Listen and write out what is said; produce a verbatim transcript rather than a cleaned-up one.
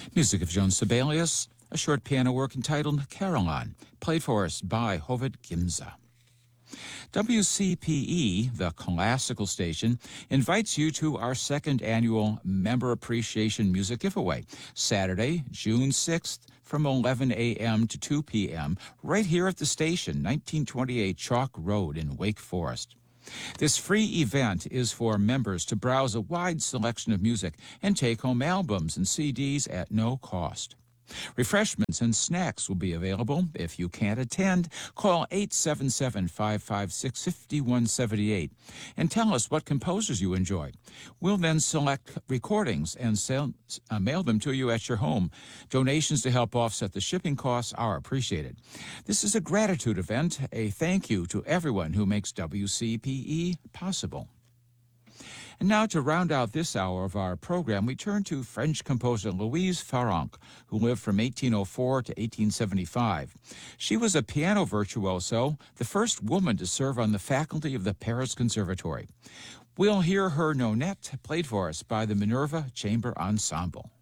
Music of Joan Sibelius, a short piano work entitled Caroline, played for us by Hovid Gimza. W C P E, the classical station, invites you to our second annual Member Appreciation Music Giveaway, Saturday, June sixth, from eleven a.m. to two p.m., right here at the station, nineteen twenty-eight Chalk Road in Wake Forest. This free event is for members to browse a wide selection of music and take home albums and C Ds at no cost. Refreshments and snacks will be available. If you can't attend, call eight seven seven, five five six, five one seven eight and tell us what composers you enjoy. We'll then select recordings and sell, uh, mail them to you at your home. Donations to help offset the shipping costs are appreciated. This is a gratitude event, a thank you to everyone who makes W C P E possible. And now, to round out this hour of our program, we turn to French composer Louise Farrenc, who lived from eighteen oh four to eighteen seventy-five. She was a piano virtuoso, the first woman to serve on the faculty of the Paris Conservatory. We'll hear her nonette played for us by the Minerva Chamber Ensemble.